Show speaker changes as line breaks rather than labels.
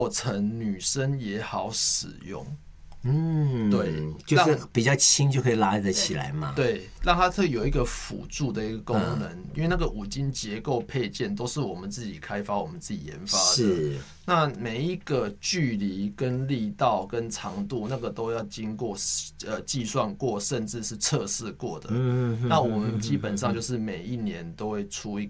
做成女生也好使用。对，
就是比较轻就可以拉得起来嘛。
对，让它这有一个辅助的一个功能，因为那个五金结构配件都是我们自己开发、我们自己研发的。
是，
那每一个距离、跟力道、跟长度，那个都要经过计算过，甚至是测试过的。那我们基本上就是每一年都会出一